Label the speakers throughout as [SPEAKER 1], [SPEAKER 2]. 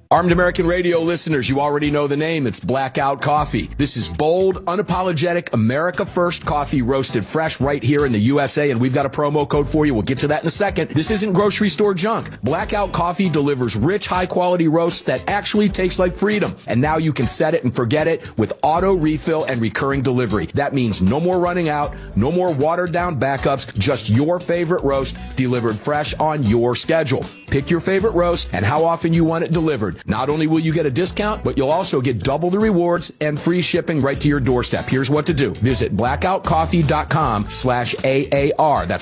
[SPEAKER 1] Armed American Radio listeners, you already know the name. It's Blackout Coffee. This is bold, unapologetic, America First coffee roasted fresh right here in the USA, and we've got a promo code for you. We'll get to that in a second. This isn't grocery store junk. Blackout Coffee delivers rich, high-quality roasts that actually taste like freedom. And now you can set it and forget it with auto refill and recurring delivery. That means no more running out, no more watered-down backups, just your favorite roast delivered fresh on your schedule. Pick your favorite roast and how often you want it delivered. Not only will you get a discount, but you'll also get double the rewards and free shipping right to your doorstep. Here's what to do. Visit blackoutcoffee.com/AAR. That's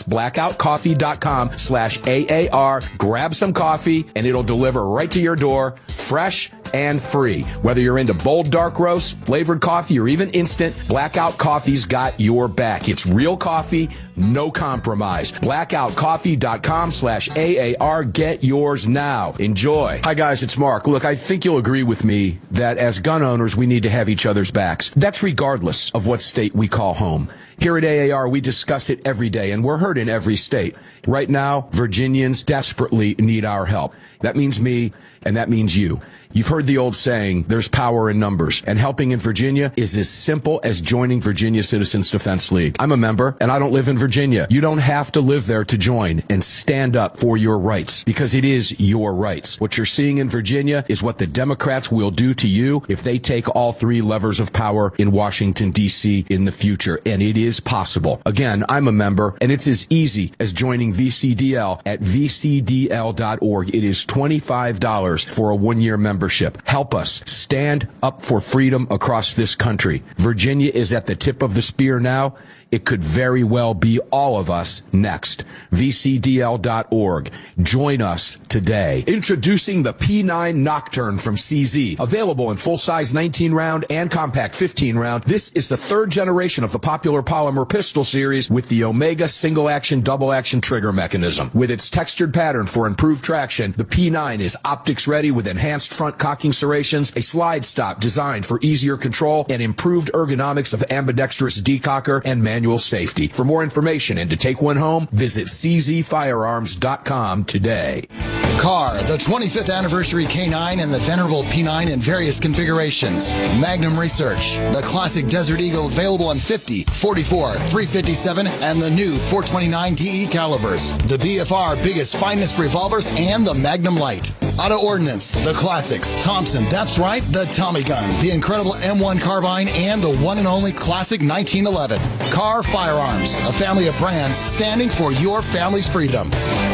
[SPEAKER 1] blackoutcoffee.com/AAR. Grab some coffee and it'll deliver right to your door, fresh and free. Whether you're into bold dark roast, flavored coffee, or even instant, Blackout Coffee's got your back. It's real coffee, no compromise. blackoutcoffee.com/AAR. Get yours now. Enjoy. Hi guys, it's Mark. Look, I think you'll agree with me that as gun owners, we need to have each other's backs. That's regardless of what state we call home. Here at AAR, we discuss it every day, and we're heard in every state. Right now, Virginians desperately need our help. That means me, and that means you. You've heard the old saying, there's power in numbers, and helping in Virginia is as simple as joining Virginia Citizens Defense League. I'm a member, and I don't live in Virginia. You don't have to live there to join and stand up for your rights, because it is your rights. What you're seeing in Virginia is what the Democrats will do to you if they take all three levers of power in Washington, D.C. in the future, and it is possible. Again, I'm a member, and it's as easy as joining VCDL at vcdl.org. It is $25 for a one-year membership. Help us stand up for freedom across this country. Virginia is at the tip of the spear now. It could very well be all of us next. VCDL.org. Join us today. Introducing the P9 Nocturne from CZ. Available in full-size 19-round and compact 15-round. This is the third generation of the popular polymer pistol series with the Omega single-action, double-action trigger mechanism. With its textured pattern for improved traction, the P9 is optics-ready with enhanced front cocking serrations, a slide stop designed for easier control, and improved ergonomics of ambidextrous decocker and manual safety. For more information and to take one home, visit czfirearms.com today.
[SPEAKER 2] KAR, the 25th anniversary K9 and the venerable P9 in various configurations. Magnum Research, the classic Desert Eagle available in 50, 44, 357, and the new 429 DE calibers. The BFR biggest, finest revolvers and the Magnum Light. Auto Ordnance, the classics. Thompson, that's right, the Tommy gun, the incredible M1 carbine, and the one and only classic 1911. KAR Firearms, a family of brands standing for your family's freedom.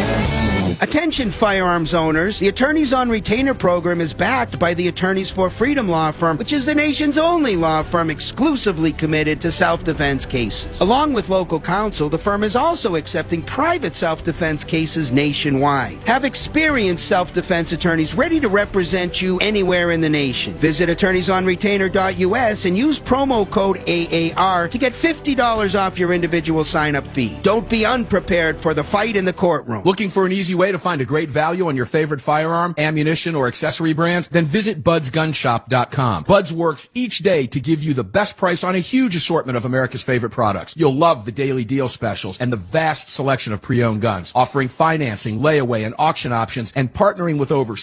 [SPEAKER 3] Attention firearms owners, the Attorneys on Retainer program is backed by the Attorneys for Freedom law firm, which is the nation's only law firm exclusively committed to self-defense cases. Along with local counsel, the firm is also accepting private self-defense cases nationwide. Have experienced self-defense attorneys ready to represent you anywhere in the nation. Visit attorneysonretainer.us and use promo code AAR to get $50 off your individual sign-up fee. Don't be unprepared for the fight in the courtroom.
[SPEAKER 1] Looking for an easy way to find a great value on your favorite firearm, ammunition, or accessory brands? Then visit budsgunshop.com. Buds works each day to give you the best price on a huge assortment of America's favorite products. You'll love the daily deal specials and the vast selection of pre-owned guns, offering financing, layaway, and auction options, and partnering with over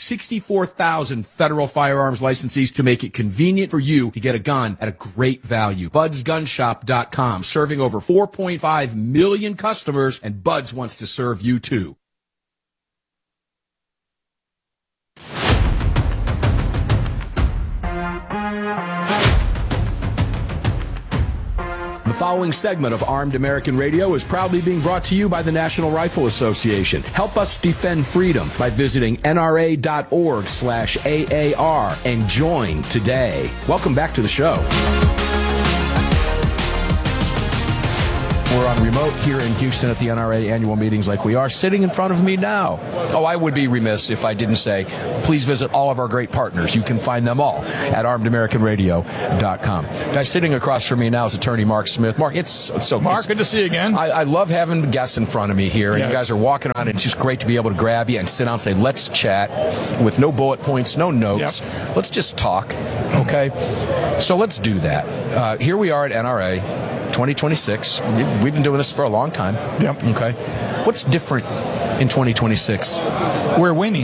[SPEAKER 1] 64,000 federal firearms licensees to make it convenient for you to get a gun at a great value. Budsgunshop.com, serving over 4.5 million customers, and Buds wants to serve you too. The following segment of Armed American Radio is proudly being brought to you by the National Rifle Association. Help us defend freedom by visiting nra.org/AAR and join today. Welcome back to the show. We're on remote here in Houston at the NRA annual meetings like we are. Sitting in front of me now. Oh, I would be remiss if I didn't say, please visit all of our great partners. You can find them all at armedamericanradio.com. Guy sitting across from me now is attorney Mark Smith. Mark, it's so
[SPEAKER 4] Mark, good to see you again.
[SPEAKER 1] I love having guests in front of me here, and you guys are walking on. It's just great to be able to grab you and sit down and say, let's chat with no bullet points, no notes.
[SPEAKER 4] Yep.
[SPEAKER 1] Let's just talk, okay? So let's do that. Here we are at NRA. 2026. We've been doing this for a long time.
[SPEAKER 4] Yep.
[SPEAKER 1] Okay. What's different in 2026?
[SPEAKER 4] We're winning.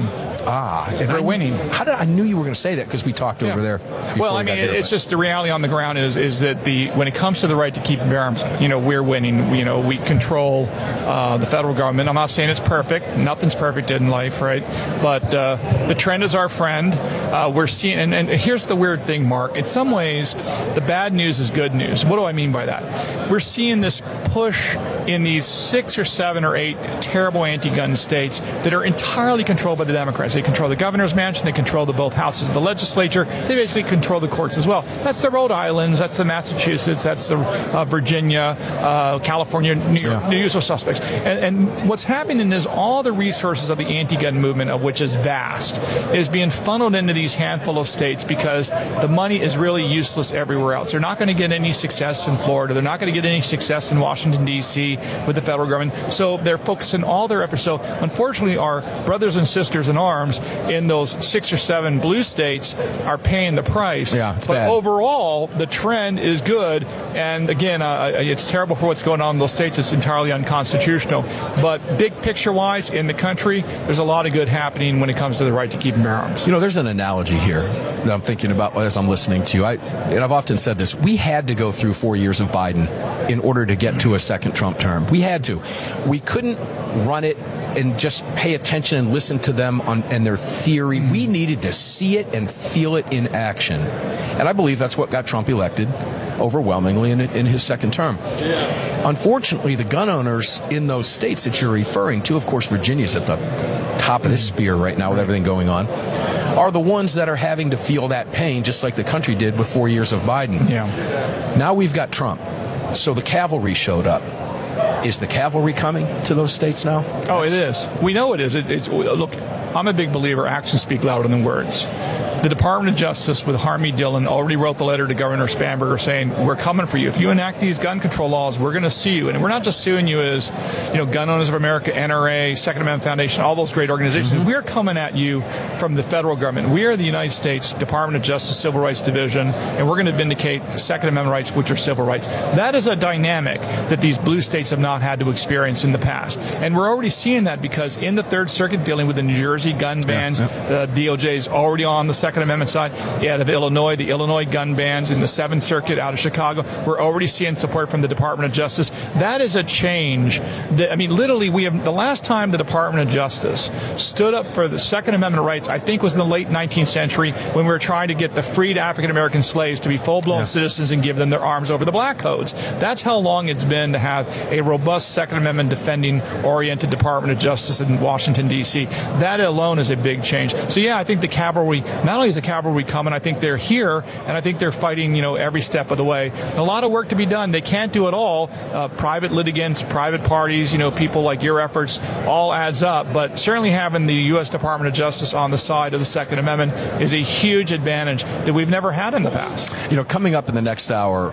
[SPEAKER 1] And
[SPEAKER 4] We're winning.
[SPEAKER 1] I knew you were going to say that because we talked over there.
[SPEAKER 4] Well, I mean, it's just the reality on the ground is that when it comes to the right to keep and bear arms, we're winning. We control the federal government. I'm not saying it's perfect. Nothing's perfect in life, right? But the trend is our friend. We're seeing, and here's the weird thing, Mark. In some ways, the bad news is good news. What do I mean by that? We're seeing this push in these 6 or 7 or 8 terrible anti-gun states that are entirely controlled by the Democrats. They control the governor's mansion. They control both houses of the legislature. They basically control the courts as well. That's the Rhode Islands. That's the Massachusetts. That's the Virginia, California, New York, the usual suspects. And what's happening is all the resources of the anti-gun movement, of which is vast, is being funneled into these handful of states because the money is really useless everywhere else. They're not going to get any success in Florida. They're not going to get any success in Washington, D.C. with the federal government. So they're focusing all their efforts. So unfortunately, our brothers and sisters in arms in those 6 or 7 blue states are paying the price.
[SPEAKER 1] Yeah, it's
[SPEAKER 4] but
[SPEAKER 1] bad.
[SPEAKER 4] Overall, the trend is good. And again, it's terrible for what's going on in those states. It's entirely unconstitutional. But big picture-wise, in the country, there's a lot of good happening when it comes to the right to keep and bear arms.
[SPEAKER 1] There's an analogy here that I'm thinking about as I'm listening to you. And I've often said this. We had to go through 4 years of Biden in order to get to a second Trump term. We had to. We couldn't run it and just pay attention and listen to them and their theory. We needed to see it and feel it in action. And I believe that's what got Trump elected overwhelmingly in his second term. Unfortunately, the gun owners in those states that you're referring to, of course, Virginia's at the top of this spear right now with everything going on, are the ones that are having to feel that pain just like the country did with 4 years of Biden.
[SPEAKER 4] Yeah.
[SPEAKER 1] Now we've got Trump. So the cavalry showed up. Is the cavalry coming to those states now?
[SPEAKER 4] Oh, it is. We know it is. Look, I'm a big believer actions speak louder than words. The Department of Justice with Harmeet Dillon already wrote the letter to Governor Spanberger saying, we're coming for you. If you enact these gun control laws, we're going to sue you. And we're not just suing you as, Gun Owners of America, NRA, Second Amendment Foundation, all those great organizations. Mm-hmm. We're coming at you from the federal government. We are the United States Department of Justice Civil Rights Division, and we're going to vindicate Second Amendment rights, which are civil rights. That is a dynamic that these blue states have not had to experience in the past. And we're already seeing that because in the Third Circuit dealing with the New Jersey gun bans, DOJ is already on the Second Amendment side. Out of Illinois, the Illinois gun bans in the 7th Circuit out of Chicago. We're already seeing support from the Department of Justice. That is a change. Literally, the last time the Department of Justice stood up for the Second Amendment rights, I think was in the late 19th century when we were trying to get the freed African-American slaves to be full-blown citizens and give them their arms over the black codes. That's how long it's been to have a robust Second Amendment defending-oriented Department of Justice in Washington, D.C. That alone is a big change. So, I think the cavalry, not only is the cavalry coming, I think they're here, and I think they're fighting, every step of the way. A lot of work to be done. They can't do it all. Private litigants, private parties, people like your efforts, all adds up. But certainly having the U.S. Department of Justice on the side of the Second Amendment is a huge advantage that we've never had in the past.
[SPEAKER 1] Coming up in the next hour,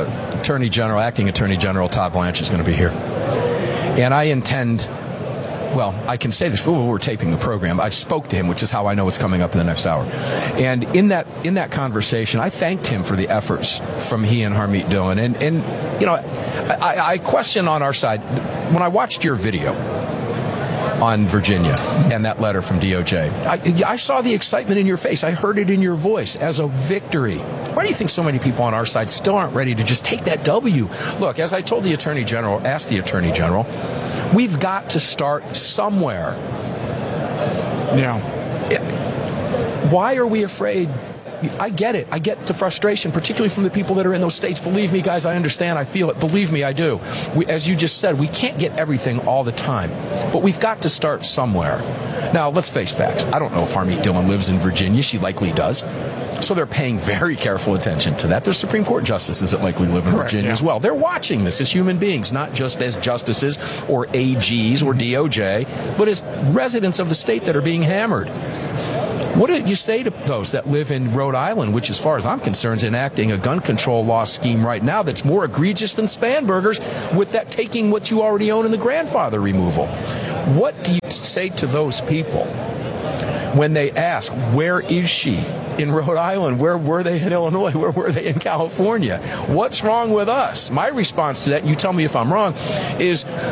[SPEAKER 1] Acting Attorney General Todd Blanche is going to be here. And I intend... Well, I can say this, but we're taping the program. I spoke to him, which is how I know it's coming up in the next hour. And in that conversation, I thanked him for the efforts from he and Harmeet Dillon. And I question on our side, when I watched your video on Virginia and that letter from DOJ, I saw the excitement in your face. I heard it in your voice as a victory. Why do you think so many people on our side still aren't ready to just take that W? Look, as I told the Attorney General, asked the Attorney General, we've got to start somewhere. Why are we afraid? I get it. I get the frustration, particularly from the people that are in those states. Believe me, guys, I understand. I feel it. Believe me, I do. As you just said, we can't get everything all the time, but we've got to start somewhere. Now, let's face facts. I don't know if Harmeet Dillon lives in Virginia. She likely does. So they're paying very careful attention to that. There's Supreme Court justices that likely live in Virginia as well. They're watching this as human beings, not just as justices or AGs or DOJ, but as residents of the state that are being hammered. What do you say to those that live in Rhode Island, which, as far as I'm concerned, is enacting a gun control law scheme right now that's more egregious than Spanberger's, with that taking what you already own in the grandfather removal? What do you say to those people when they ask, where is she in Rhode Island? Where were they in Illinois? Where were they in California? What's wrong with us? My response to that, and you tell me if I'm wrong, is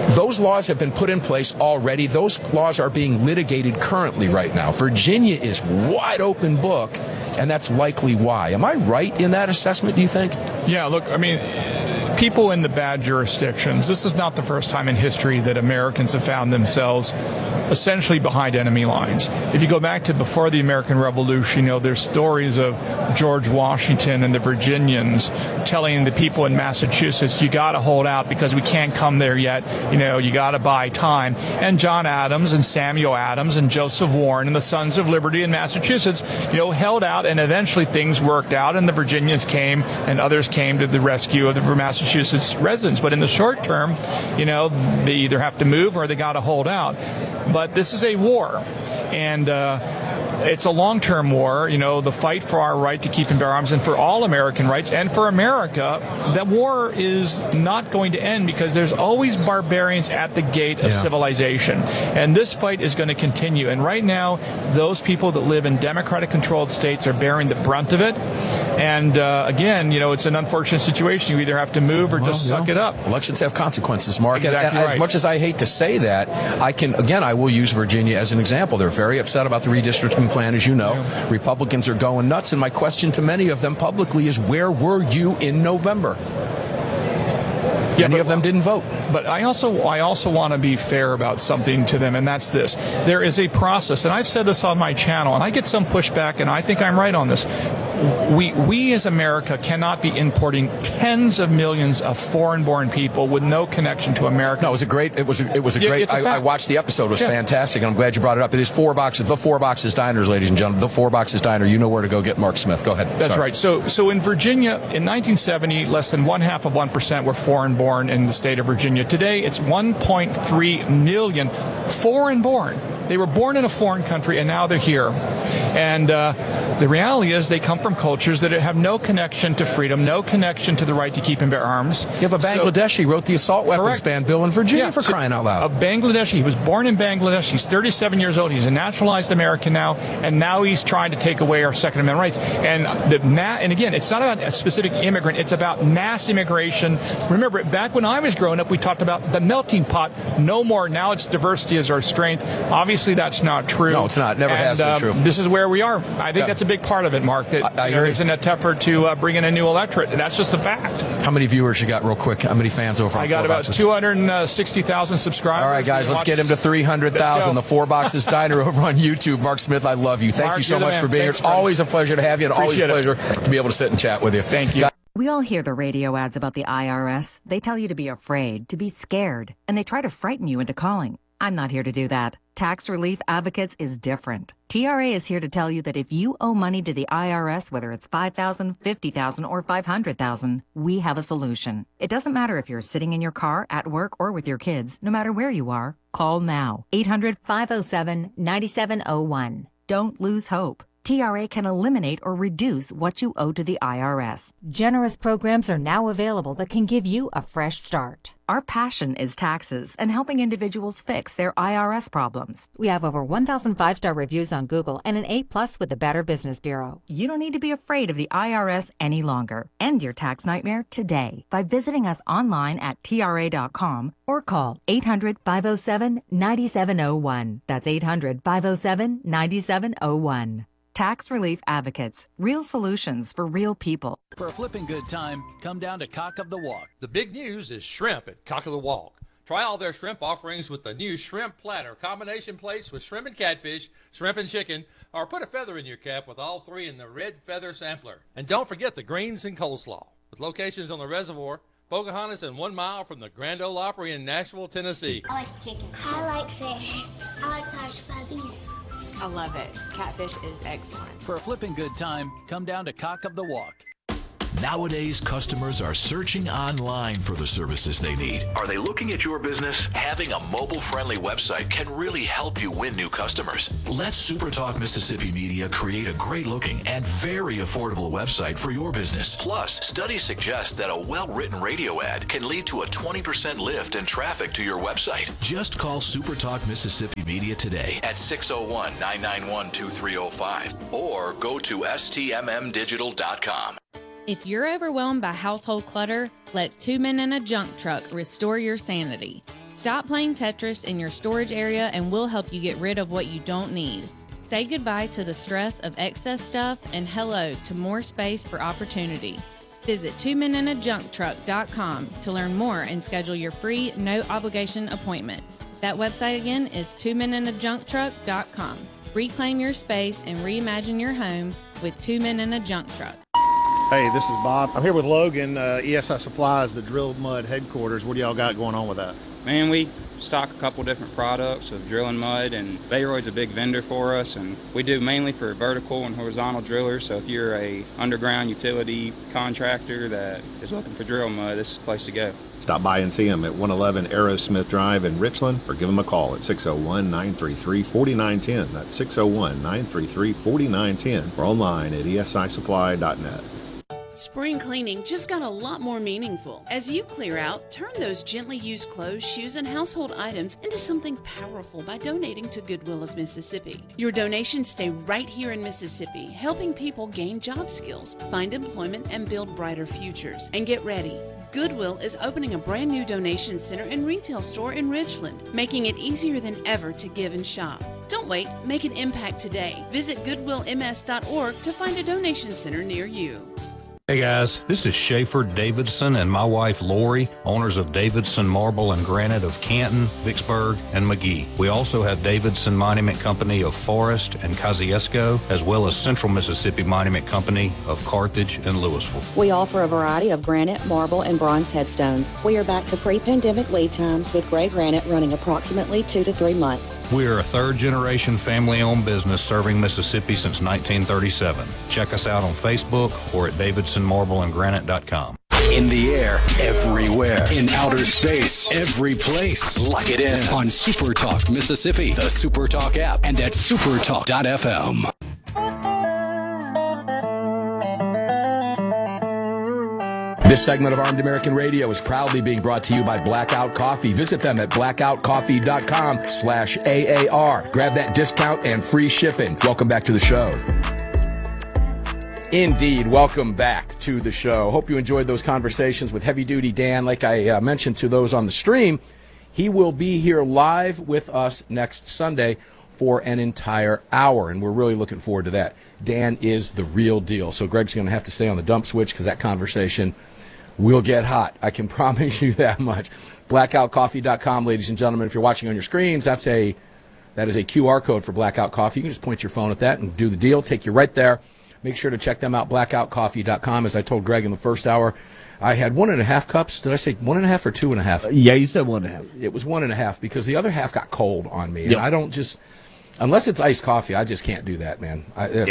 [SPEAKER 1] Those laws have been put in place already. Those laws are being litigated currently right now. Virginia is wide open book, and that's likely why. Am I right in that assessment, do you think?
[SPEAKER 4] Yeah, look, I mean, people in the bad jurisdictions, this is not the first time in history that Americans have found themselves essentially behind enemy lines. If you go back to before the American Revolution, there's stories of George Washington and the Virginians telling the people in Massachusetts, you got to hold out because we can't come there yet. You got to buy time. And John Adams and Samuel Adams and Joseph Warren and the Sons of Liberty in Massachusetts, held out, and eventually things worked out, and the Virginians came and others came to the rescue of the Massachusetts residents. But in the short term, they either have to move or they got to hold out. But this is a war, and it's a long-term war. The fight for our right to keep and bear arms, and for all American rights, and for America, that war is not going to end because there's always barbarians at the gate of civilization. And this fight is going to continue. And right now, those people that live in Democratic-controlled states are bearing the brunt of it. And again, it's an unfortunate situation. You either have to move or just suck it up.
[SPEAKER 1] Elections have consequences, Mark.
[SPEAKER 4] Exactly
[SPEAKER 1] As much as I hate to say that, I will use Virginia as an example. They're very upset about the redistricting plan, as you know. Yeah. Republicans are going nuts, and my question to many of them publicly is, where were you in November? Many of them didn't vote.
[SPEAKER 4] But I also want to be fair about something to them, and that's this. There is a process, and I've said this on my channel, and I get some pushback, and I think I'm right on this. We as America cannot be importing tens of millions of foreign-born people with no connection to America.
[SPEAKER 1] No, it was a great. I watched the episode. It was fantastic, and I'm glad you brought it up. It is the Four Boxes Diners, ladies and gentlemen. The Four Boxes Diner. You know where to go get Mark Smith. Go ahead.
[SPEAKER 4] That's right. So in Virginia, in 1970, less than 0.5% were foreign-born in the state of Virginia. Today, it's 1.3 million foreign-born. They were born in a foreign country, and now they're here. And the reality is they come from cultures that have no connection to freedom, no connection to the right to keep and bear arms.
[SPEAKER 1] You have a Bangladeshi wrote the assault weapons ban bill in Virginia, for crying out loud.
[SPEAKER 4] A Bangladeshi. He was born in Bangladesh. He's 37 years old. He's a naturalized American now, and now he's trying to take away our Second Amendment rights. And again, it's not about a specific immigrant. It's about mass immigration. Remember, back when I was growing up, we talked about the melting pot. No more. Now it's diversity is our strength. Obviously, that's not true.
[SPEAKER 1] No, it's not. Never has been true.
[SPEAKER 4] This is where we are. I think that's a big part of it, Mark, that there's an effort to bring in a new electorate. That's just a fact.
[SPEAKER 1] How many viewers you got real quick? How many fans over on
[SPEAKER 4] I got about 260,000 subscribers.
[SPEAKER 1] All right, guys, let's get him to 300,000. The Four Boxes Diner over on YouTube. Mark Smith, I love you. Thank you so much for being here. It's always a pleasure to have you, and always a pleasure to be able to sit and chat with you.
[SPEAKER 4] Thank you.
[SPEAKER 5] We all hear the radio ads about the IRS. They tell you to be afraid, to be scared, and they try to frighten you into calling. I'm not here to do that. Tax Relief Advocates is different. TRA is here to tell you that if you owe money to the IRS, whether it's $5,000, $50,000, or $500,000, we have a solution. It doesn't matter if you're sitting in your car, at work, or with your kids. No matter where you are, call now. 800-507-9701. Don't lose hope. TRA can eliminate or reduce what you owe to the IRS.
[SPEAKER 6] Generous programs are now available that can give you a fresh start.
[SPEAKER 5] Our passion is taxes and helping individuals fix their IRS problems.
[SPEAKER 6] We have over 1,000 5-star reviews on Google and an A+ with the Better Business Bureau.
[SPEAKER 5] You don't need to be afraid of the IRS any longer. End your tax nightmare today by visiting us online at TRA.com or call 800-507-9701. That's 800-507-9701. Tax Relief Advocates. Real solutions for real people.
[SPEAKER 7] For a flipping good time, come down to Cock of the Walk.
[SPEAKER 8] The big news is shrimp at Cock of the Walk. Try all their shrimp offerings with the new shrimp platter. Combination plates with shrimp and catfish, shrimp and chicken, or put a feather in your cap with all three in the red feather sampler. And don't forget the greens and coleslaw. With locations on the reservoir, Pocahontas, and 1 mile from the Grand Ole Opry in Nashville, Tennessee.
[SPEAKER 9] I like chicken. I like fish. I like hush puppies.
[SPEAKER 10] I love it. Catfish is excellent.
[SPEAKER 7] For a flipping good time, come down to Cock of the Walk.
[SPEAKER 11] Nowadays, customers are searching online for the services they need. Are they looking at your business? Having a mobile-friendly website can really help you win new customers. Let SuperTalk Mississippi Media create a great-looking and very affordable website for your business. Plus, studies suggest that a well-written radio ad can lead to a 20% lift in traffic to your website. Just call SuperTalk Mississippi Media today at 601-991-2305 or go to stmmdigital.com.
[SPEAKER 12] If you're overwhelmed by household clutter, let 2 Men in a Junk Truck restore your sanity. Stop playing Tetris in your storage area and we'll help you get rid of what you don't need. Say goodbye to the stress of excess stuff and hello to more space for opportunity. Visit twomeninajuncktruck.com to learn more and schedule your free, no-obligation appointment. That website again is twomeninajuncktruck.com. Reclaim your space and reimagine your home with 2 Men in a Junk Truck.
[SPEAKER 13] Hey, this is Bob. I'm here with Logan. ESI Supplies, the Drilled Mud headquarters. What do y'all got going on with that?
[SPEAKER 14] Man, we stock a couple different products of drilling mud, and Bayroid's a big vendor for us, and we do mainly for vertical and horizontal drillers. So if you're a underground utility contractor that is looking for drill mud, this is the place to go.
[SPEAKER 15] Stop by and see them at 111 Aerosmith Drive in Richland, or give them a call at 601-933-4910. That's 601-933-4910, or online at esisupply.net.
[SPEAKER 16] Spring cleaning just got a lot more meaningful. As you clear out, turn those gently used clothes, shoes, and household items into something powerful by donating to Goodwill of Mississippi. Your donations stay right here in Mississippi, helping people gain job skills, find employment, and build brighter futures. And get ready. Goodwill is opening a brand new donation center and retail store in Richland, making it easier than ever to give and shop. Don't wait, make an impact today. Visit goodwillms.org to find a donation center near you.
[SPEAKER 17] Hey guys, this is Schaefer Davidson and my wife Lori, owners of Davidson Marble and Granite of Canton, Vicksburg, and McGee. We also have Davidson Monument Company of Forest and Kosciuszko, as well as Central Mississippi Monument Company of Carthage and Louisville.
[SPEAKER 18] We offer a variety of granite, marble, and bronze headstones. We are back to pre-pandemic lead times with gray granite running approximately 2 to 3 months.
[SPEAKER 17] We are a third-generation family-owned business serving Mississippi since 1937. Check us out on Facebook or at DavidsonMarbleandGranite.com.
[SPEAKER 11] In the air, everywhere. In outer space, every place. Lock it in on SuperTalk Mississippi, the SuperTalk app, and at supertalk.fm.
[SPEAKER 1] This segment of Armed American Radio is proudly being brought to you by Blackout Coffee. Visit them at blackoutcoffee.com/AAR. Grab that discount and free shipping. Welcome back to the show. Indeed, welcome back to the show. Hope you enjoyed those conversations with Heavy Duty Dan. Like I mentioned to those on the stream, he will be here live with us next Sunday for an entire hour, and we're really looking forward to that. Dan is the real deal, so Greg's going to have to stay on the dump switch because that conversation will get hot. I can promise you that much. Blackoutcoffee.com, ladies and gentlemen. If you're watching on your screens, that is a QR code for Blackout Coffee. You can just point your phone at that and do the deal. Take you right there. Make sure to check them out, blackoutcoffee.com. As I told Greg in the first hour, I had 1.5 cups. Did I say 1.5 or 2.5?
[SPEAKER 19] Yeah, you said 1.5.
[SPEAKER 1] It was 1.5 because the other half got cold on me.
[SPEAKER 19] Yep.
[SPEAKER 1] And I don't just, unless it's iced coffee, I just can't do that, man.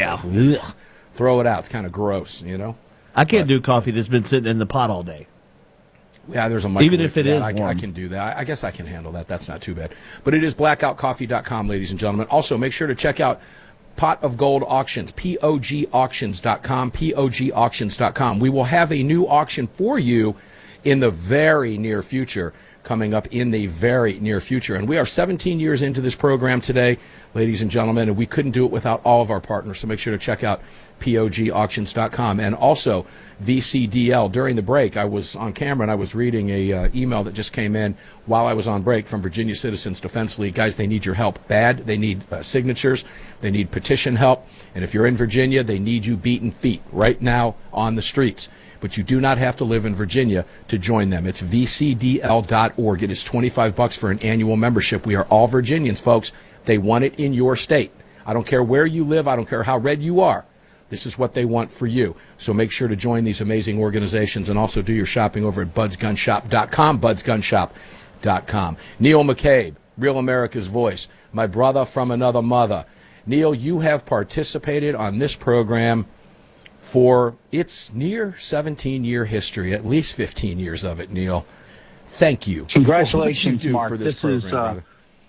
[SPEAKER 1] Throw it out. It's kind of gross, you know?
[SPEAKER 19] I can't do coffee that's been sitting in the pot all day.
[SPEAKER 1] Yeah, there's a microwave.
[SPEAKER 19] Even if it is
[SPEAKER 1] I can do that. I guess I can handle that. That's not too bad. But it is blackoutcoffee.com, ladies and gentlemen. Also, make sure to check out Pot of Gold Auctions, POGauctions.com, POGauctions.com. We will have a new auction for you in the very near future, coming up in the very near future. And we are 17 years into this program today, ladies and gentlemen, and we couldn't do it without all of our partners. So make sure to check out POGauctions.com. And also VCDL. During the break, I was on camera and I was reading a email that just came in while I was on break from Virginia Citizens Defense League. Guys, they need your help bad. They need signatures. They need petition help. And if you're in Virginia, they need you beating feet right now on the streets. But you do not have to live in Virginia to join them. It's vcdl.org. It is $25 for an annual membership. We are all Virginians, folks. They want it in your state. I don't care where you live. I don't care how red you are. This is what they want for you. So make sure to join these amazing organizations and also do your shopping over at budsgunshop.com, budsgunshop.com. Neil McCabe, Real America's Voice, my brother from another mother. Neil, you have participated on this program for its near 17-year history, at least 15 years of it, Neil. Thank you.
[SPEAKER 20] Congratulations, Mark.
[SPEAKER 1] For this program,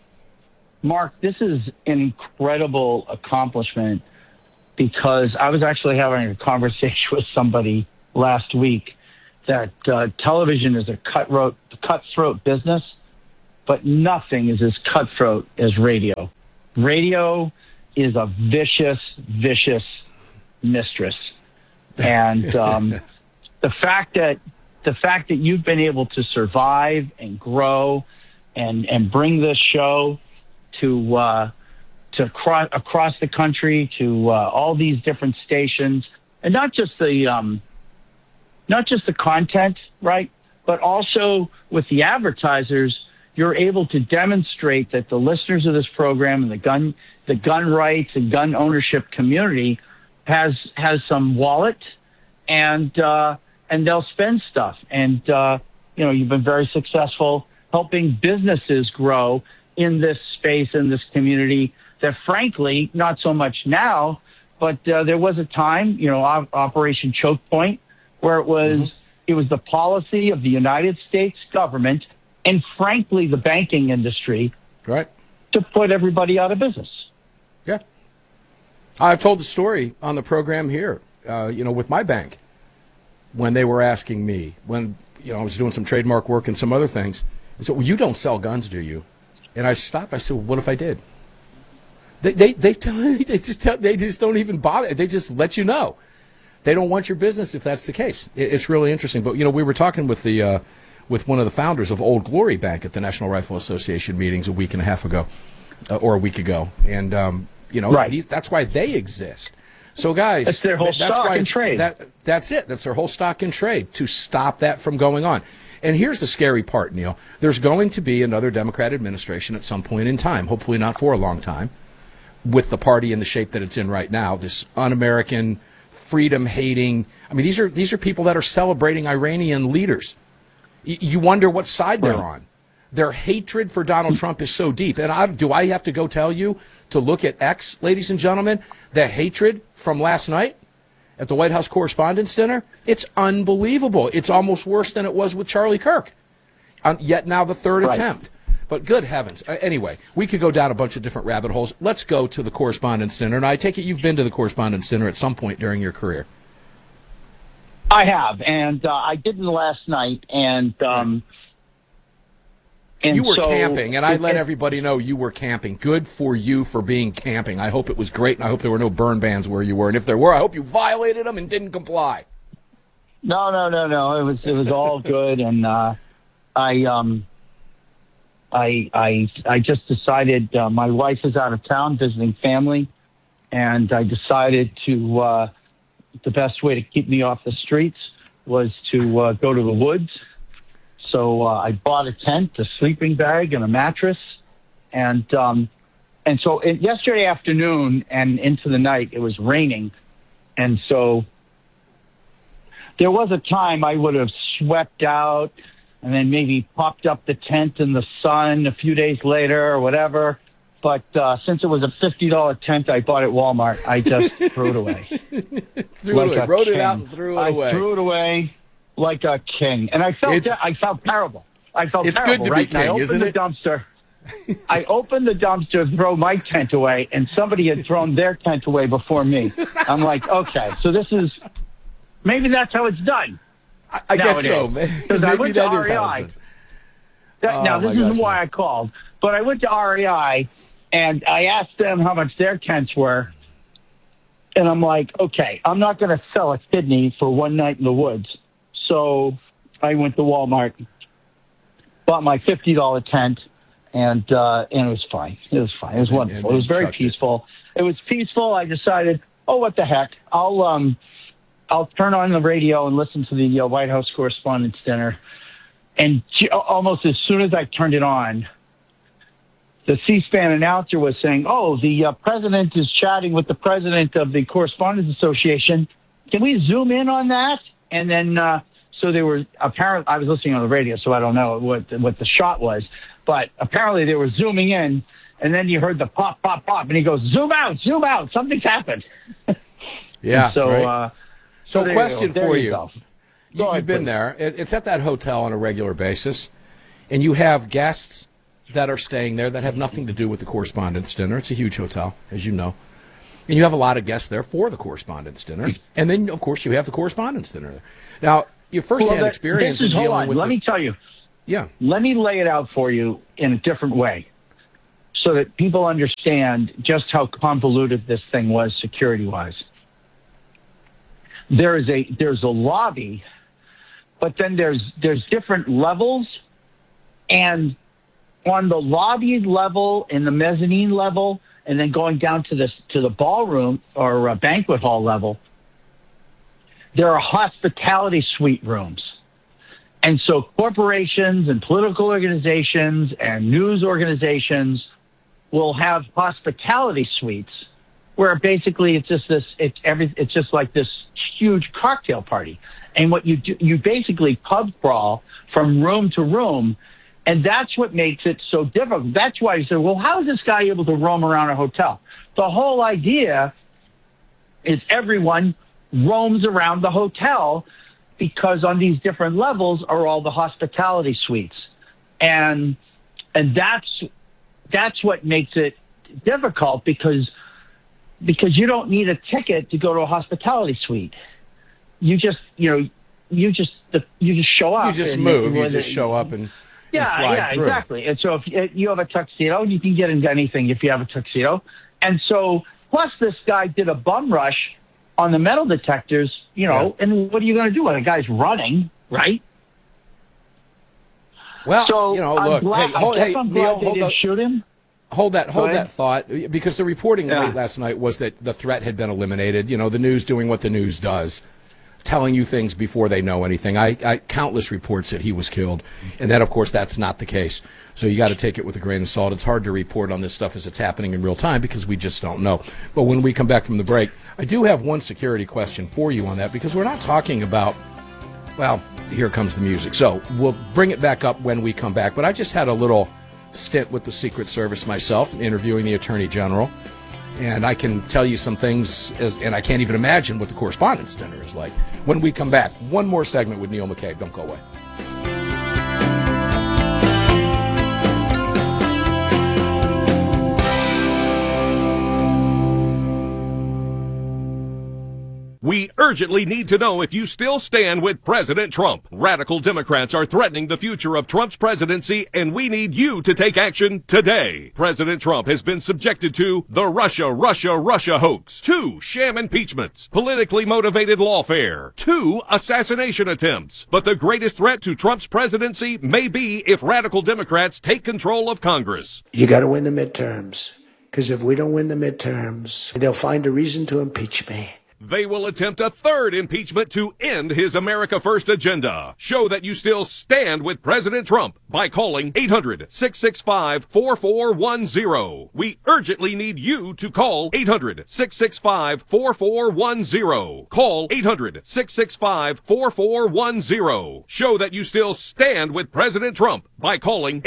[SPEAKER 20] Mark, this is an incredible accomplishment because I was actually having a conversation with somebody last week that television is a cutthroat business, but nothing is as cutthroat as radio. Radio is a vicious, vicious mistress. And the fact that you've been able to survive and grow and bring this show to across the country, to all these different stations, and not just the content, right? But also with the advertisers, you're able to demonstrate that the listeners of this program and the gun rights and gun ownership community has some wallet, and they'll spend stuff. And you've been very successful helping businesses grow in this space, in this community. That frankly, not so much now, but there was a time, Operation Choke Point, where it was the policy of the United States government and frankly the banking industry,
[SPEAKER 1] right,
[SPEAKER 20] to put everybody out of business.
[SPEAKER 1] Yeah, I've told the story on the program here, with my bank, when they were asking me, when I was doing some trademark work and some other things. They said, "Well, you don't sell guns, do you?" And I stopped. I said, "Well, what if I did?" They just don't even bother. They just let you know. They don't want your business if that's the case. It's really interesting. But we were talking with with one of the founders of Old Glory Bank at the National Rifle Association meetings a week and a half ago, or a week ago, and
[SPEAKER 20] right.
[SPEAKER 1] That's why they exist. So guys,
[SPEAKER 20] that's their whole stock in trade.
[SPEAKER 1] That's it. That's their whole stock in trade, to stop that from going on. And here's the scary part, Neil. There's going to be another Democrat administration at some point in time, hopefully not for a long time, with the party in the shape that it's in right now, this un-American, freedom-hating. I mean, these are people that are celebrating Iranian leaders. You wonder what side they're on. Their hatred for Donald Trump is so deep. And do I have to go tell you to look at X, ladies and gentlemen? The hatred from last night at the White House Correspondents' Dinner, it's unbelievable. It's almost worse than it was with Charlie Kirk. Yet now the third attempt. But good heavens. Anyway, we could go down a bunch of different rabbit holes. Let's go to the Correspondents' Dinner. And I take it you've been to the Correspondents' Dinner at some point during your career.
[SPEAKER 20] I have, and I didn't last night. And
[SPEAKER 1] you were camping, and I let everybody know you were camping. Good for you for being camping. I hope it was great, and I hope there were no burn bans where you were. And if there were, I hope you violated them and didn't comply.
[SPEAKER 20] No. It was all good, and I just decided my wife is out of town visiting family, and I decided to the best way to keep me off the streets was to go to the woods. So I bought a tent, a sleeping bag, and a mattress, and so yesterday afternoon and into the night it was raining, and so there was a time I would have swept out and then maybe popped up the tent in the sun a few days later or whatever. But since it was a $50 tent I bought at Walmart, I just threw it away.
[SPEAKER 1] Wrote it out and threw it away.
[SPEAKER 20] I threw it away like a king. And I felt terrible.
[SPEAKER 1] It's good to be king, isn't it?
[SPEAKER 20] I opened the dumpster to throw my tent away, and somebody had thrown their tent away before me. I'm like, okay, so maybe that's how it's done.
[SPEAKER 1] I guess so. Because
[SPEAKER 20] I went to REI. Now, this isn't why I called, but I went to REI, and I asked them how much their tents were, and I'm like, okay, I'm not going to sell a kidney for one night in the woods. So I went to Walmart, bought my $50 tent, and it was fine. It was fine. It was wonderful. It was very peaceful. It was peaceful. I decided, what the heck? I'll turn on the radio and listen to the White House Correspondents' Dinner. And almost as soon as I turned it on, the C-SPAN announcer was saying, the president is chatting with the president of the Correspondents Association. Can we zoom in on that? And then, so they were apparently, I was listening on the radio, so I don't know what the shot was, but apparently they were zooming in, and then you heard the pop, pop, pop, and he goes, zoom out, something's happened.
[SPEAKER 1] Yeah.
[SPEAKER 20] So,
[SPEAKER 1] right. So question for you.
[SPEAKER 20] You've
[SPEAKER 1] been there. It's at that hotel on a regular basis, and you have guests that are staying there that have nothing to do with the Correspondents' Dinner. It's a huge hotel, as you know. And you have a lot of guests there for the Correspondents' Dinner. And then, of course, you have the Correspondents' Dinner there. Now, your first-hand experience in dealing with...
[SPEAKER 20] Let me tell you.
[SPEAKER 1] Yeah.
[SPEAKER 20] Let me lay it out for you in a different way so that people understand just how convoluted this thing was security-wise. There's a lobby, but then there's different levels, and on the lobby level, in the mezzanine level, and then going down to the ballroom or banquet hall level, there are hospitality suite rooms. And so corporations and political organizations and news organizations will have hospitality suites where basically it's just like this huge cocktail party. And what you do, you basically pub crawl from room to room. And that's what makes it so difficult. That's why you say, well, how is this guy able to roam around a hotel? The whole idea is everyone roams around the hotel because on these different levels are all the hospitality suites. And that's what makes it difficult because you don't need a ticket to go to a hospitality suite. You just show up.
[SPEAKER 1] You just move. You just show up and slide through.
[SPEAKER 20] Exactly. And so if you have a tuxedo, you can get into anything if you have a tuxedo. And so, plus this guy did a bum rush on the metal detectors, and what are you going to do when a guy's running, right?
[SPEAKER 1] Well,
[SPEAKER 20] so
[SPEAKER 1] look,
[SPEAKER 20] Neil, hold up. Shoot him.
[SPEAKER 1] Hold that thought, because the reporting late last night was that the threat had been eliminated. The news doing what the news does, telling you things before they know anything. I countless reports that he was killed, and then, of course, that's not the case. So you got to take it with a grain of salt. It's hard to report on this stuff as it's happening in real time because we just don't know. But when we come back from the break, I do have one security question for you on that, because we're not talking about, well, here comes the music. So we'll bring it back up when we come back. But I just had a little stint with the Secret Service myself, interviewing the Attorney General. And I can tell you some things, and I can't even imagine what the Correspondents' Dinner is like. When we come back, one more segment with Neil McCabe. Don't go away.
[SPEAKER 21] We urgently need to know if you still stand with President Trump. Radical Democrats are threatening the future of Trump's presidency, and we need you to take action today. President Trump has been subjected to the Russia hoax, 2 sham impeachments, politically motivated lawfare, 2 assassination attempts. But the greatest threat to Trump's presidency may be if radical Democrats take control of Congress.
[SPEAKER 22] You got to win the midterms, because if we don't win the midterms, they'll find a reason to impeach me.
[SPEAKER 21] They will attempt a 3rd impeachment to end his America First agenda. Show that you still stand with President Trump by calling 800-665-4410. We urgently need you to call 800-665-4410. Call 800-665-4410. Show that you still stand with President Trump by calling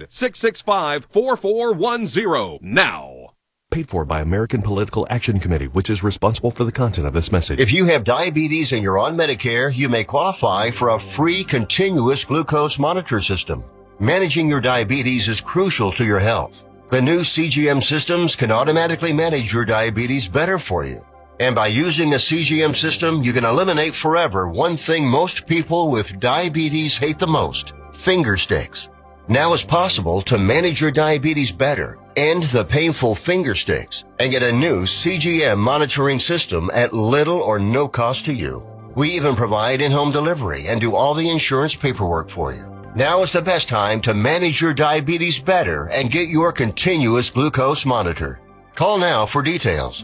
[SPEAKER 21] 800-665-4410 now.
[SPEAKER 23] Paid for by American Political Action Committee, which is responsible for the content of this message.
[SPEAKER 24] If you have diabetes and you're on Medicare, you may qualify for a free continuous glucose monitor system. Managing your diabetes is crucial to your health. The new CGM systems can automatically manage your diabetes better for you. And by using a CGM system, you can eliminate forever one thing most people with diabetes hate the most: finger sticks. Now it's possible to manage your diabetes better, end the painful finger sticks, and get a new CGM monitoring system at little or no cost to you. We even provide in-home delivery and do all the insurance paperwork for you. Now is the best time to manage your diabetes better and get your continuous glucose monitor. Call now for details.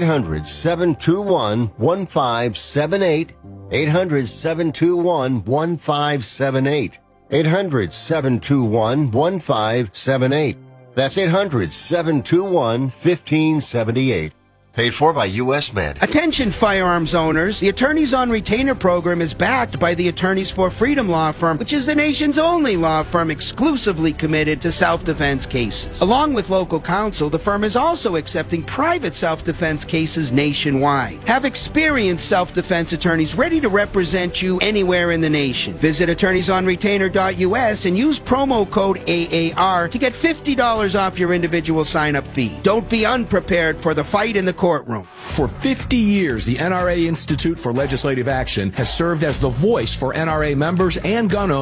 [SPEAKER 24] 800-721-1578. 800-721-1578. 800-721-1578. That's 800-721-1578. Paid for by U.S. Med.
[SPEAKER 3] Attention firearms owners. The Attorneys on Retainer program is backed by the Attorneys for Freedom law firm, which is the nation's only law firm exclusively committed to self-defense cases. Along with local counsel, the firm is also accepting private self-defense cases nationwide. Have experienced self-defense attorneys ready to represent you anywhere in the nation. Visit attorneysonretainer.us and use promo code AAR to get $50 off your individual sign-up fee. Don't be unprepared for the fight in the courtroom.
[SPEAKER 1] For 50 years, the NRA Institute for Legislative Action has served as the voice for NRA members and gun owners in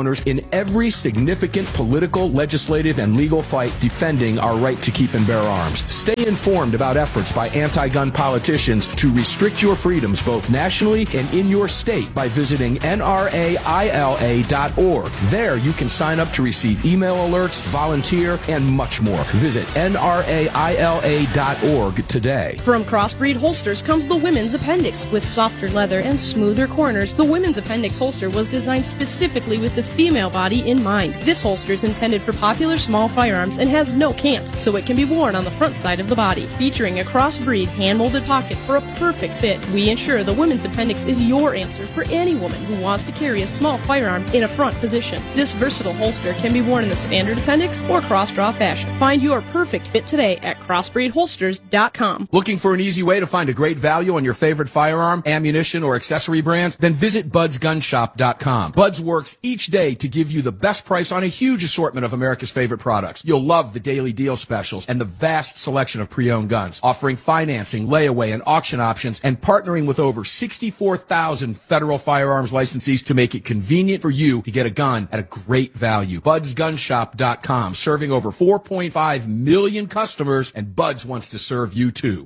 [SPEAKER 1] every significant political, legislative, and legal fight defending our right to keep and bear arms. Stay informed about efforts by anti-gun politicians to restrict your freedoms both nationally and in your state by visiting nraila.org. There you can sign up to receive email alerts, volunteer, and much more. Visit nraila.org today.
[SPEAKER 2] From Crossbreed Holsters comes the Women's Appendix. With softer leather and smoother corners, the Women's Appendix holster was designed specifically with the female body in mind. This holster is intended for popular small firearms and has no cant, so it can be worn on the front side of the body. Featuring a crossbreed hand-molded pocket for a perfect fit, we ensure the Women's Appendix is your answer for any woman who wants to carry a small firearm in a front position. This versatile holster can be worn in the standard appendix or cross-draw fashion. Find your perfect fit today at crossbreedholsters.com.
[SPEAKER 1] Looking for an easy way to find a great value on your favorite firearm, ammunition, or accessory brands? Then visit budsgunshop.com. Buds works each day to give you the best price on a huge assortment of America's favorite products. You'll love the daily deal specials and the vast selection of pre-owned guns, offering financing, layaway, and auction options, and partnering with over 64,000 federal firearms licensees to make it convenient for you to get a gun at a great value. budsgunshop.com, serving over 4.5 million customers, and Buds wants to serve you too.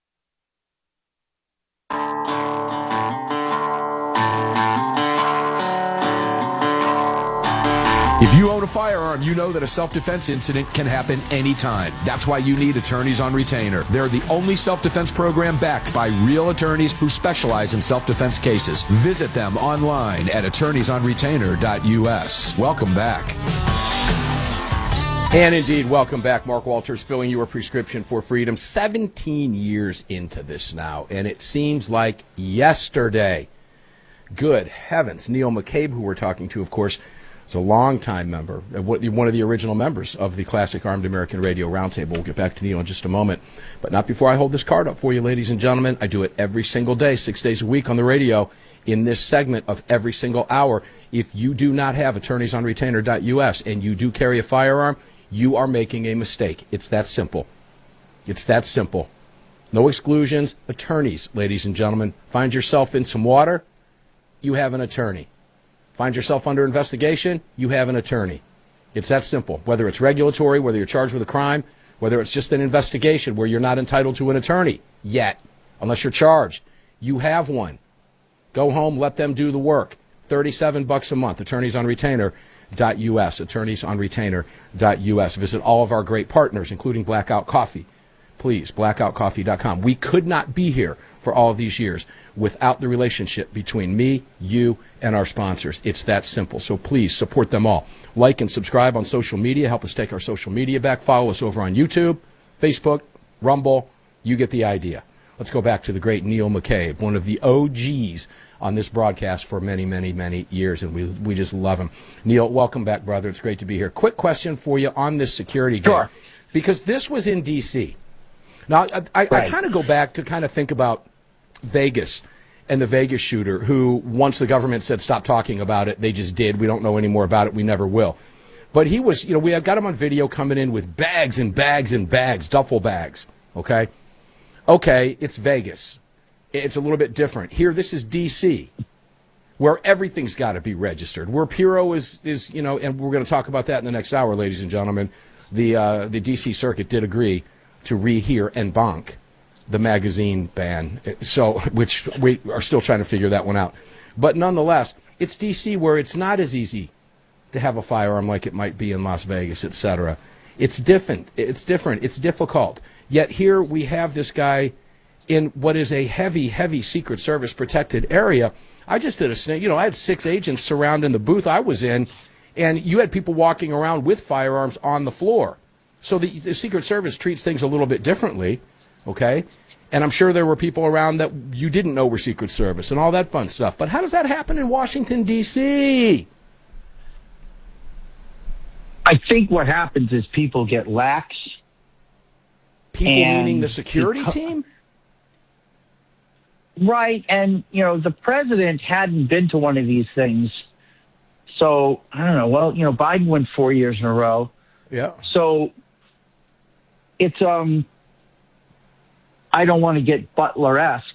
[SPEAKER 1] If you own a firearm, you know that a self-defense incident can happen anytime. That's why you need Attorneys on Retainer. They're the only self-defense program backed by real attorneys who specialize in self-defense cases. Visit them online at attorneysonretainer.us. Welcome back. And indeed, welcome back. Mark Walters filling your prescription for freedom. 17 years into this now, and it seems like yesterday. Good heavens. Neil McCabe, who we're talking to, of course, is a longtime member, one of the original members of the Classic Armed American Radio Roundtable. We'll get back to Neil in just a moment, but not before I hold this card up for you, ladies and gentlemen. I do it every single day, 6 days a week on the radio in this segment of every single hour. If you do not have attorneysonretainer.us and you do carry a firearm, you are making a mistake. It's that simple. It's that simple. No exclusions. Attorneys, ladies and gentlemen. Find yourself in some water, you have an attorney. Find yourself under investigation, you have an attorney. It's that simple. Whether it's regulatory, whether you're charged with a crime, whether it's just an investigation where you're not entitled to an attorney yet, unless you're charged, you have one. Go home, let them do the work. $37 a month. Attorneysonretainer.us. Attorneysonretainer.us. Visit all of our great partners, including Blackout Coffee. Please, blackoutcoffee.com. We could not be here for all of these years without the relationship between me, you, and our sponsors. It's that simple. So please support them all. Like and subscribe on social media. Help us take our social media back. Follow us over on YouTube, Facebook, Rumble. You get the idea. Let's go back to the great Neil McCabe, one of the OGs on this broadcast for many, many, many years, and we just love him. Neil, welcome back, brother. It's great to be here. Quick question for you on this security game. Because this was in D.C. Now, I kind of go back to kind of think about Vegas and the Vegas shooter who, once the government said stop talking about it, they just did. We don't know any more about it. We never will. But he was, we have got him on video coming in with bags and bags and bags, duffel bags, okay? Okay, it's Vegas. It's a little bit different. Here, this is D.C., where everything's got to be registered, where Puro is, and we're going to talk about that in the next hour, ladies and gentlemen. The D.C. Circuit did agree to rehear en banc the magazine ban, which we are still trying to figure that one out. But nonetheless, it's D.C. where it's not as easy to have a firearm like it might be in Las Vegas, etc. It's different. It's difficult. Yet here we have this guy in what is a heavy, heavy Secret Service protected area. I just did a snake. I had 6 agents surrounding the booth I was in, and you had people walking around with firearms on the floor. So the Secret Service treats things a little bit differently, okay? And I'm sure there were people around that you didn't know were Secret Service and all that fun stuff. But how does that happen in Washington, D.C.?
[SPEAKER 20] I think what happens is people get lax.
[SPEAKER 1] People meaning the security team?
[SPEAKER 20] Right, and, the president hadn't been to one of these things. So, I don't know, Biden went 4 years in a row.
[SPEAKER 1] Yeah.
[SPEAKER 20] So, it's, I don't want to get Butler-esque,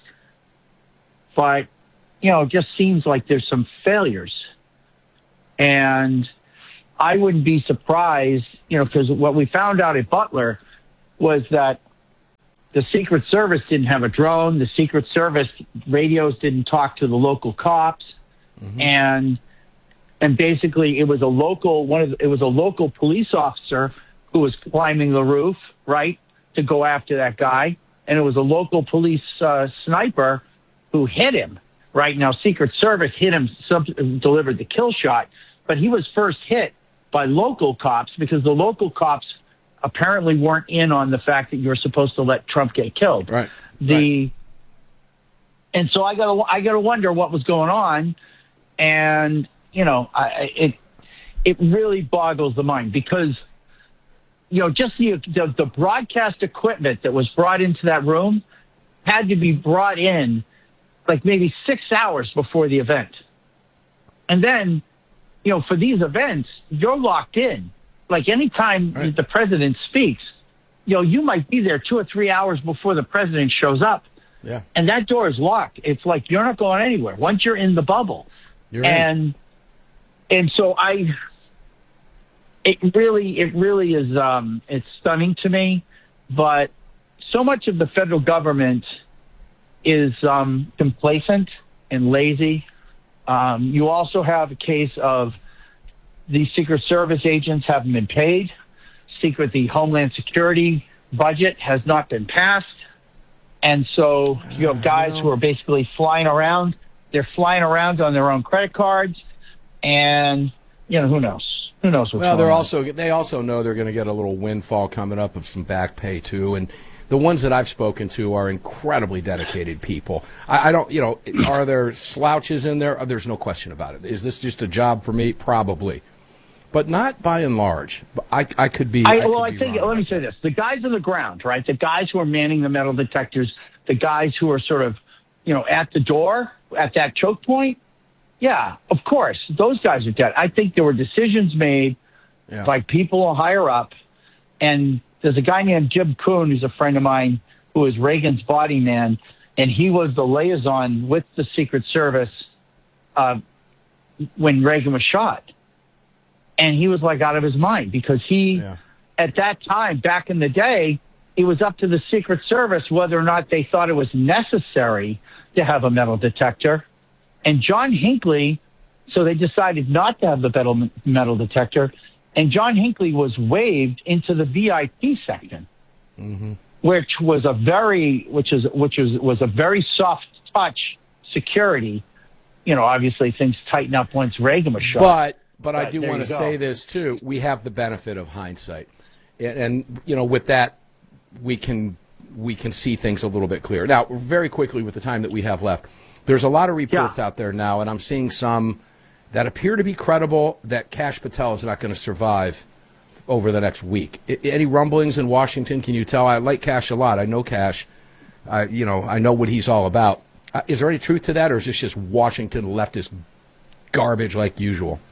[SPEAKER 20] but, it just seems like there's some failures. And I wouldn't be surprised, because what we found out at Butler was that the Secret Service didn't have a drone. The Secret Service radios didn't talk to the local cops. And basically it was a local police officer who was climbing the roof, right, to go after that guy. And it was a local police sniper who hit him, right? Now, Secret Service hit him, delivered the kill shot, but he was first hit by local cops because the local cops apparently weren't in on the fact that you're supposed to let Trump get killed.
[SPEAKER 1] Right.
[SPEAKER 20] And so I gotta wonder what was going on. And, it really boggles the mind because, just the broadcast equipment that was brought into that room had to be brought in like maybe 6 hours before the event. And then, for these events, you're locked in. Like anytime the president speaks, you might be there 2 or 3 hours before the president shows up.
[SPEAKER 1] Yeah.
[SPEAKER 20] And that door is locked. It's like you're not going anywhere once you're in the bubble. And so it really is, it's stunning to me, but so much of the federal government is complacent and lazy. You also have a case of the Secret Service agents haven't been paid. The Homeland Security budget has not been passed. And so you have guys who are basically flying around. They're flying around on their own credit cards. And, who knows? Who knows what's going on?
[SPEAKER 1] They also know they're going to get a little windfall coming up of some back pay, too. And the ones that I've spoken to are incredibly dedicated people. I don't, are there slouches in there? There's no question about it. Is this just a job for me? Probably. But not by and large. I could be.
[SPEAKER 20] Let me say this. The guys on the ground, right? The guys who are manning the metal detectors, the guys who are sort of, at the door, at that choke point. Yeah, of course. Those guys are dead. I think there were decisions made by people higher up. And there's a guy named Jim Kuhn, who's a friend of mine, who is Reagan's body man. And he was the liaison with the Secret Service when Reagan was shot. And he was like out of his mind because at that time, back in the day, it was up to the Secret Service whether or not they thought it was necessary to have a metal detector. And John Hinckley, so they decided not to have the metal detector. And John Hinckley was waived into the VIP section, which was a very soft touch security. Obviously things tighten up once Reagan was shot.
[SPEAKER 1] But I do want to say this, too. We have the benefit of hindsight. And with that, we can see things a little bit clearer. Now, very quickly with the time that we have left, there's a lot of reports out there now, and I'm seeing some that appear to be credible that Kash Patel is not going to survive over the next week. Any rumblings in Washington? Can you tell? I like Kash a lot. I know Kash. I know what he's all about. Is there any truth to that, or is this just Washington leftist garbage like usual?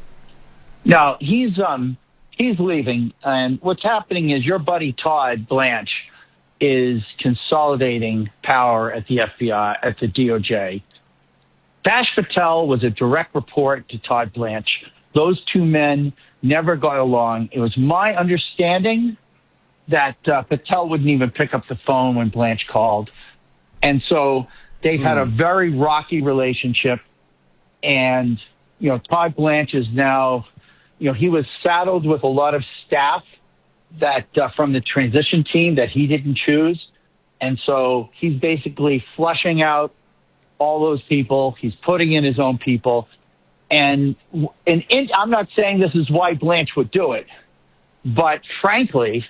[SPEAKER 20] No, he's leaving, and what's happening is your buddy Todd Blanche is consolidating power at the FBI, at the DOJ. Kash Patel was a direct report to Todd Blanche. Those two men never got along. It was my understanding that Patel wouldn't even pick up the phone when Blanche called, and so they've had a very rocky relationship. And Todd Blanche is now. He was saddled with a lot of staff that from the transition team that he didn't choose. And so he's basically flushing out all those people. He's putting in his own people. And I'm not saying this is why Blanche would do it, but frankly,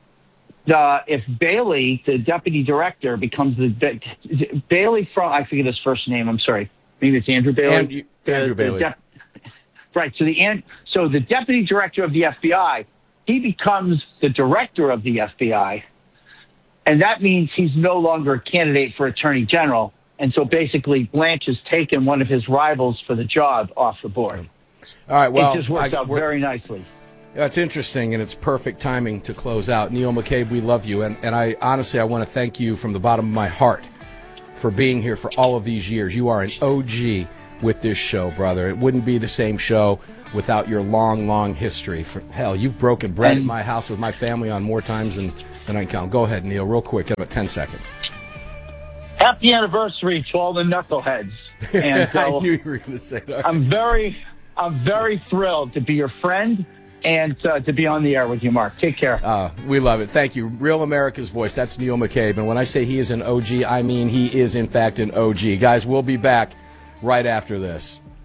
[SPEAKER 20] if Bailey, the deputy director, becomes Bailey from, I forget his first name, I'm sorry. Maybe it's Andrew Bailey.
[SPEAKER 1] Andrew Bailey.
[SPEAKER 20] Right. So the deputy director of the FBI, he becomes the director of the FBI. And that means he's no longer a candidate for attorney general. And so basically Blanche has taken one of his rivals for the job off the board.
[SPEAKER 1] All right. Well,
[SPEAKER 20] it just worked out very nicely.
[SPEAKER 1] It's interesting, and it's perfect timing to close out. Neil McCabe, we love you. And I honestly, I want to thank you from the bottom of my heart for being here for all of these years. You are an OG. with this show, brother. It wouldn't be the same show without your long, long history. Hell, you've broken bread at my house with my family on more times than I can count. Go ahead, Neil, real quick. Got about 10 seconds.
[SPEAKER 20] Happy anniversary to all the knuckleheads. And
[SPEAKER 1] I knew you were going to say that.
[SPEAKER 20] I'm very thrilled to be your friend and to be on the air with you, Mark. Take care.
[SPEAKER 1] We love it. Thank you. Real America's Voice. That's Neil McCabe. And when I say he is an OG, I mean he is, in fact, an OG. Guys, we'll be back right after this.